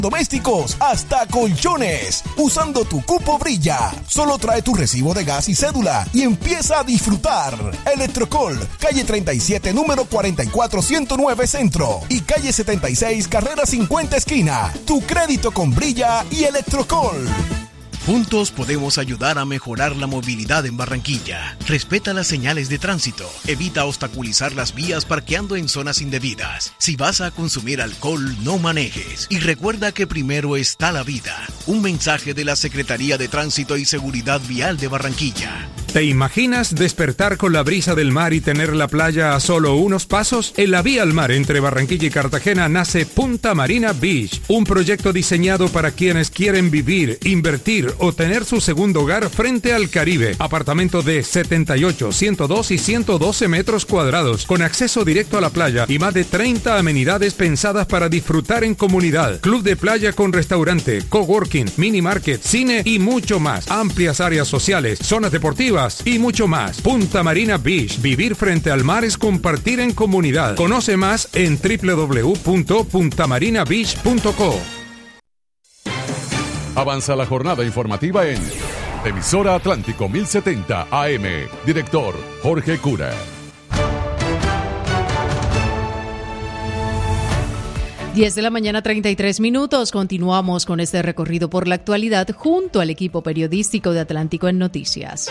domésticos, hasta colchones. Usando tu cupo Brilla. Solo trae tu recibo de gas y cédula y empieza a disfrutar. Electrocol, calle 37, número 44109 Centro y calle 76, carrera 50 esquina. Tu crédito con Brilla y Electrocol. Juntos podemos ayudar a mejorar la movilidad en Barranquilla. Respeta las señales de tránsito. Evita obstaculizar las vías parqueando en zonas indebidas. Si vas a consumir alcohol, no manejes. Y recuerda que primero está la vida. Un mensaje de la Secretaría de Tránsito y Seguridad Vial de Barranquilla. ¿Te imaginas despertar con la brisa del mar y tener la playa a solo unos pasos? En la vía al mar entre Barranquilla y Cartagena nace Punta Marina Beach, un proyecto diseñado para quienes quieren vivir, invertir o tener su segundo hogar frente al Caribe. Apartamento de 78, 102 y 112 metros cuadrados, con acceso directo a la playa y más de 30 amenidades pensadas para disfrutar en comunidad. Club de playa con restaurante, coworking, mini market, cine y mucho más. Amplias áreas sociales, zonas deportivas y mucho más. Punta Marina Beach. Vivir frente al mar es compartir en comunidad. Conoce más en www.puntamarinabeach.co. Avanza la jornada informativa en Emisora Atlántico 1070 AM. Director Jorge Cura. 10 de la mañana, 33 minutos. Continuamos con este recorrido por la actualidad junto al equipo periodístico de Atlántico en Noticias.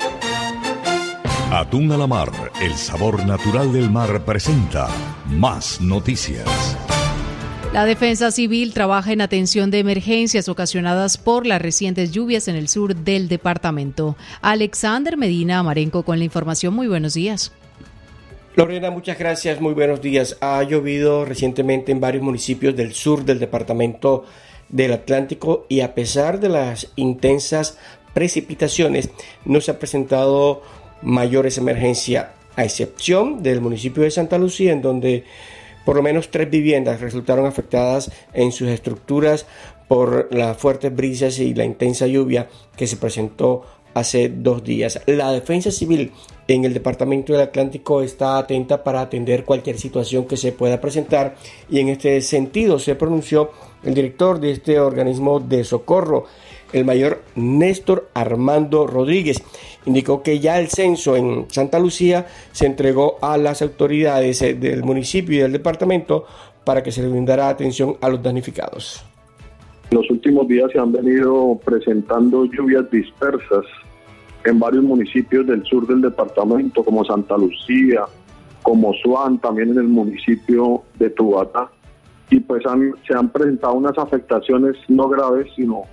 Atún a la mar, el sabor natural del mar presenta más noticias. La Defensa Civil trabaja en atención de emergencias ocasionadas por las recientes lluvias en el sur del departamento. Alexander Medina Amarenco con la información. Muy buenos días. Lorena, muchas gracias. Muy buenos días. Ha llovido recientemente en varios municipios del sur del departamento del Atlántico y a pesar de las intensas precipitaciones no se ha presentado mayores emergencias, a excepción del municipio de Santa Lucía, en donde por lo menos 3 viviendas resultaron afectadas en sus estructuras por las fuertes brisas y la intensa lluvia que se presentó hace 2 días. La Defensa Civil en el Departamento del Atlántico está atenta para atender cualquier situación que se pueda presentar y en este sentido se pronunció el director de este organismo de socorro, el mayor Néstor Armando Rodríguez. Indicó que ya el censo en Santa Lucía se entregó a las autoridades del municipio y del departamento para que se le brindara atención a los damnificados. En los últimos días se han venido presentando lluvias dispersas en varios municipios del sur del departamento, como Santa Lucía, como Suán, también en el municipio de Tubata, y pues se han presentado unas afectaciones no graves, sino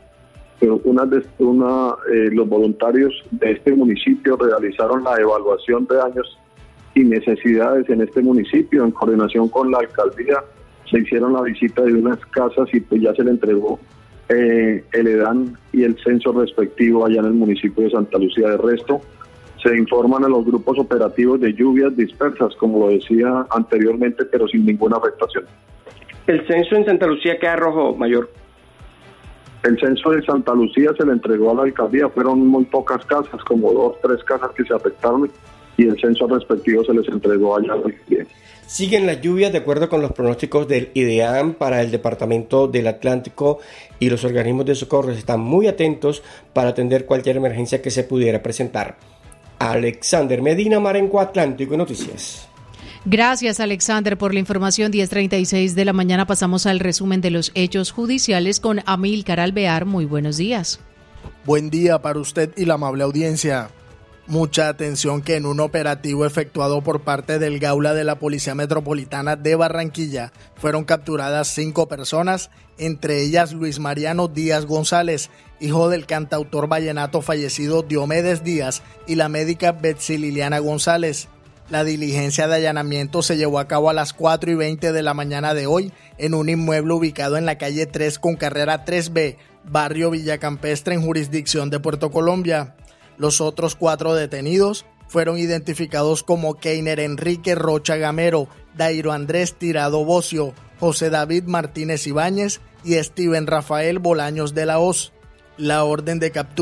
los voluntarios de este municipio realizaron la evaluación de daños y necesidades en este municipio. En coordinación con la alcaldía se hicieron la visita de unas casas y pues ya se le entregó el EDAN y el censo respectivo allá en el municipio de Santa Lucía. De resto, se informan a los grupos operativos de lluvias dispersas, como lo decía anteriormente, pero sin ninguna afectación. ¿El censo en Santa Lucía qué arrojó, mayor? El censo de Santa Lucía se le entregó a la alcaldía, fueron muy pocas casas, como 2, 3 casas que se afectaron, y el censo respectivo se les entregó allá a la alcaldía. Siguen las lluvias de acuerdo con los pronósticos del IDEAM para el Departamento del Atlántico y los organismos de socorro están muy atentos para atender cualquier emergencia que se pudiera presentar. Alexander Medina Amarenco, Atlántico Noticias. Gracias, Alexander, por la información. 10:36 de la mañana pasamos al resumen de los hechos judiciales con Amílcar Alvear. Muy buenos días. Buen día para usted y la amable audiencia. Mucha atención que en un operativo efectuado por parte del Gaula de la Policía Metropolitana de Barranquilla fueron capturadas 5 personas, entre ellas Luis Mariano Díaz González, hijo del cantautor vallenato fallecido Diomedes Díaz, y la médica Betsy Liliana González. La diligencia de allanamiento se llevó a cabo a las 4:20 de la mañana de hoy en un inmueble ubicado en la calle 3 con carrera 3B, barrio Villacampestre, en jurisdicción de Puerto Colombia. Los otros 4 detenidos fueron identificados como Keiner Enrique Rocha Gamero, Dairo Andrés Tirado Bocio, José David Martínez Ibáñez y Steven Rafael Bolaños de la Hoz. La orden de captura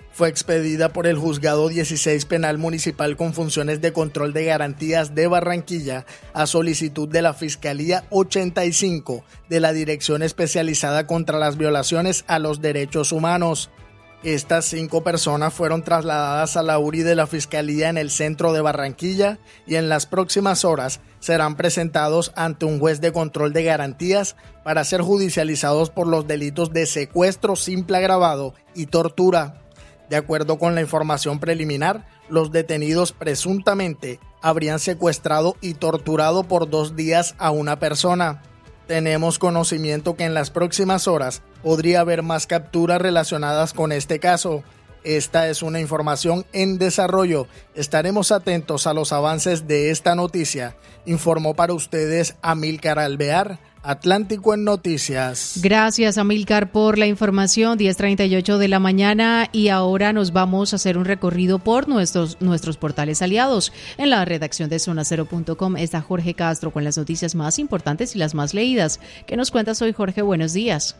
fue expedida por el Juzgado 16 Penal Municipal con funciones de control de garantías de Barranquilla a solicitud de la Fiscalía 85 de la Dirección Especializada contra las Violaciones a los Derechos Humanos. Estas 5 personas fueron trasladadas a la URI de la Fiscalía en el centro de Barranquilla y en las próximas horas serán presentados ante un juez de control de garantías para ser judicializados por los delitos de secuestro simple agravado y tortura. De acuerdo con la información preliminar, los detenidos presuntamente habrían secuestrado y torturado por 2 días a una persona. Tenemos conocimiento que en las próximas horas podría haber más capturas relacionadas con este caso. Esta es una información en desarrollo. Estaremos atentos a los avances de esta noticia. Informó para ustedes Amílcar Alvear, Atlántico en Noticias. Gracias, Amílcar, por la información. 10:38 de la mañana y ahora nos vamos a hacer un recorrido por nuestros portales aliados. En la redacción de zonacero.com está Jorge Castro con las noticias más importantes y las más leídas. ¿Qué nos cuentas hoy, Jorge? Buenos días.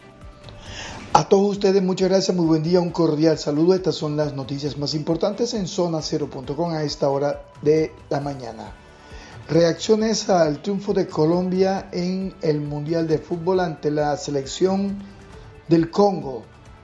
A todos ustedes, muchas gracias, muy buen día, un cordial saludo. Estas son las noticias más importantes en zonacero.com a esta hora de la mañana. Reacciones al triunfo de Colombia en el Mundial de Fútbol ante la selección del Congo.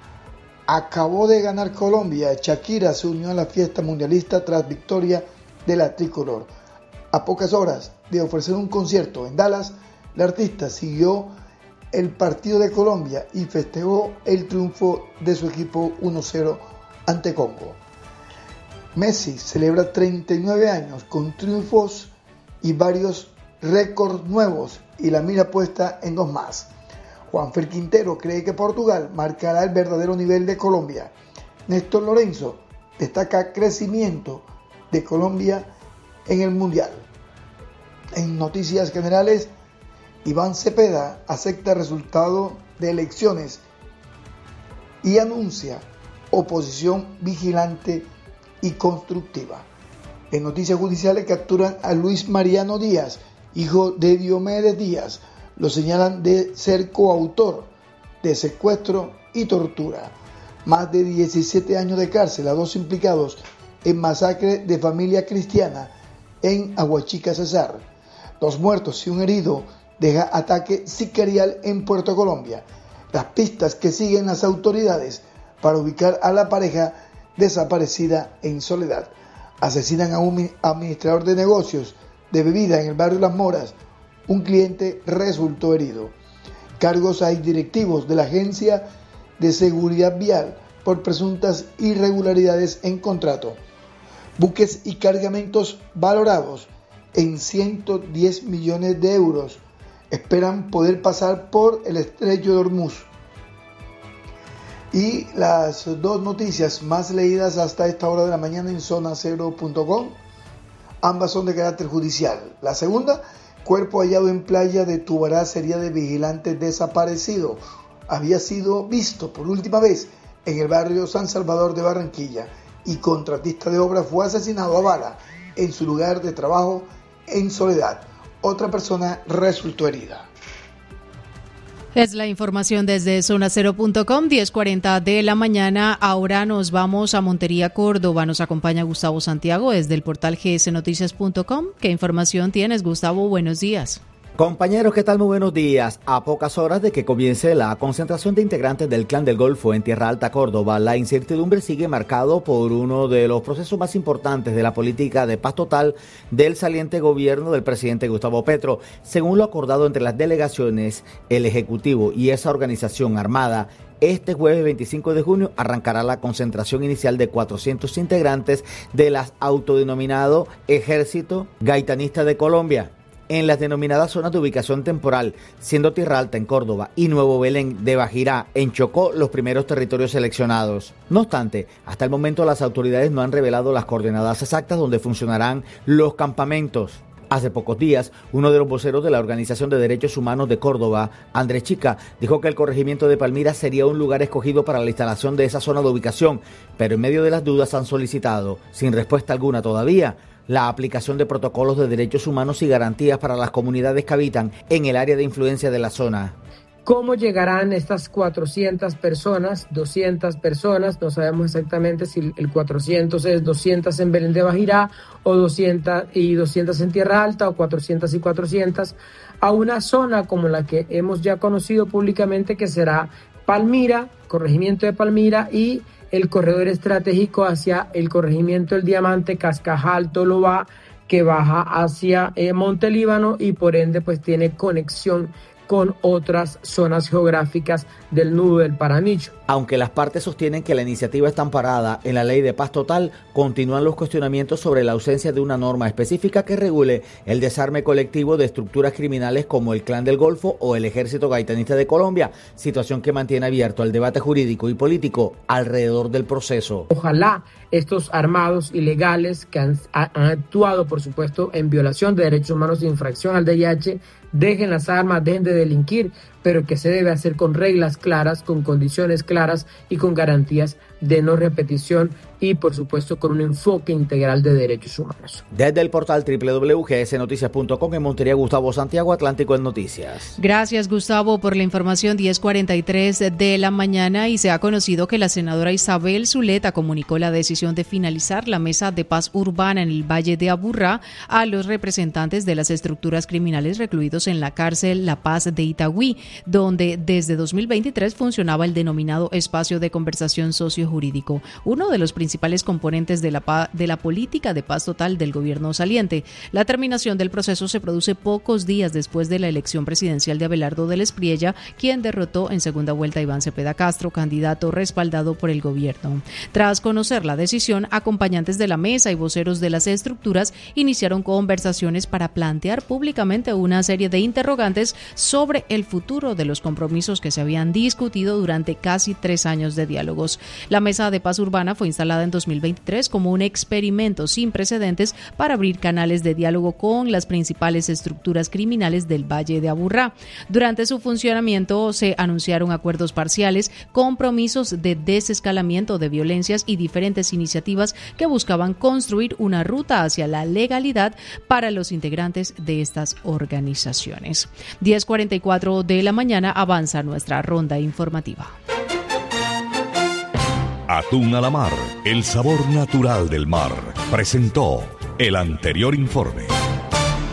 Acabó de ganar Colombia. Shakira se unió a la fiesta mundialista tras victoria de la tricolor. A pocas horas de ofrecer un concierto en Dallas, la artista siguió el partido de Colombia y festejó el triunfo de su equipo 1-0 ante Congo. Messi celebra 39 años con triunfos y varios récords nuevos y la mira puesta en 2 más. Juanfer Quintero cree que Portugal marcará el verdadero nivel de Colombia. Néstor Lorenzo destaca crecimiento de Colombia en el Mundial. En noticias generales, Iván Cepeda acepta resultado de elecciones y anuncia oposición vigilante y constructiva. En noticias judiciales capturan a Luis Mariano Díaz, hijo de Diomedes Díaz. Lo señalan de ser coautor de secuestro y tortura. Más de 17 años de cárcel a 2 implicados en masacre de familia cristiana en Aguachica, Cesar. 2 muertos y un herido deja ataque sicarial en Puerto Colombia. Las pistas que siguen las autoridades para ubicar a la pareja desaparecida en Soledad. Asesinan a un administrador de negocios de bebida en el barrio Las Moras. Un cliente resultó herido. Cargos a directivos de la Agencia de Seguridad Vial por presuntas irregularidades en contrato. Buques y cargamentos valorados en 110 millones de euros esperan poder pasar por el estrecho de Hormuz. Y las 2 noticias más leídas hasta esta hora de la mañana en zonacero.com, ambas son de carácter judicial. La segunda, cuerpo hallado en playa de Tubará sería de vigilante desaparecido. Había sido visto por última vez en el barrio San Salvador de Barranquilla y contratista de obra fue asesinado a bala en su lugar de trabajo en Soledad. Otra persona resultó herida. Es la información desde zonacero.com, 10:40 de la mañana. Ahora nos vamos a Montería, Córdoba. Nos acompaña Gustavo Santiago desde el portal gsnoticias.com. ¿Qué información tienes, Gustavo? Buenos días. Compañeros, ¿qué tal? Muy buenos días. A pocas horas de que comience la concentración de integrantes del Clan del Golfo en Tierra Alta, Córdoba, la incertidumbre sigue marcado por uno de los procesos más importantes de la política de paz total del saliente gobierno del presidente Gustavo Petro. Según lo acordado entre las delegaciones, el Ejecutivo y esa organización armada, este jueves 25 de junio arrancará la concentración inicial de 400 integrantes del autodenominado Ejército Gaitanista de Colombia en las denominadas zonas de ubicación temporal, siendo Tierra Alta en Córdoba y Nuevo Belén de Bajirá en Chocó los primeros territorios seleccionados. No obstante, hasta el momento las autoridades no han revelado las coordenadas exactas donde funcionarán los campamentos. Hace pocos días, uno de los voceros de la Organización de Derechos Humanos de Córdoba, Andrés Chica, dijo que el corregimiento de Palmira sería un lugar escogido para la instalación de esa zona de ubicación, pero en medio de las dudas han solicitado, sin respuesta alguna todavía, la aplicación de protocolos de derechos humanos y garantías para las comunidades que habitan en el área de influencia de la zona. ¿Cómo llegarán estas 400 personas, 200 personas? No sabemos exactamente si el 400 es 200 en Belén de Bajirá o 200 en Tierra Alta o 400 y 400 a una zona como la que hemos ya conocido públicamente, que será Palmira, corregimiento de Palmira, y el corredor estratégico hacia el corregimiento El Diamante, Cascajal, Tolobá, que baja hacia Monte Líbano y por ende pues tiene conexión con otras zonas geográficas del nudo del Paramillo. Aunque las partes sostienen que la iniciativa está amparada en la Ley de Paz Total, continúan los cuestionamientos sobre la ausencia de una norma específica que regule el desarme colectivo de estructuras criminales como el Clan del Golfo o el Ejército Gaitanista de Colombia, situación que mantiene abierto el debate jurídico y político alrededor del proceso. Ojalá estos armados ilegales que han actuado, por supuesto, en violación de derechos humanos de infracción al DIH, dejen las armas, dejen de delinquir, pero que se debe hacer con reglas claras, con condiciones claras y con garantías de no repetición y, por supuesto, con un enfoque integral de derechos humanos. Desde el portal www.gsnoticias.com en Montería, Gustavo Santiago, Atlántico en Noticias. Gracias, Gustavo, por la información. 10:43 de la mañana y se ha conocido que la senadora Isabel Zuleta comunicó la decisión de finalizar la mesa de paz urbana en el Valle de Aburrá a los representantes de las estructuras criminales recluidos en la cárcel La Paz de Itagüí, donde desde 2023 funcionaba el denominado espacio de conversación sociojurídico, uno de los principales componentes de la política de paz total del gobierno saliente. La terminación del proceso se produce pocos días después de la elección presidencial de Abelardo del Espriella, quien derrotó en segunda vuelta a Iván Cepeda Castro, candidato respaldado por el gobierno. Tras conocer la decisión, acompañantes de la mesa y voceros de las estructuras iniciaron conversaciones para plantear públicamente una serie de interrogantes sobre el futuro de los compromisos que se habían discutido durante casi 3 años de diálogos. La Mesa de Paz Urbana fue instalada en 2023 como un experimento sin precedentes para abrir canales de diálogo con las principales estructuras criminales del Valle de Aburrá. Durante su funcionamiento se anunciaron acuerdos parciales, compromisos de desescalamiento de violencias y diferentes iniciativas que buscaban construir una ruta hacia la legalidad para los integrantes de estas organizaciones. 10:44 de la mañana avanza nuestra ronda informativa. Atún a la mar, el sabor natural del mar. Presentó el anterior informe.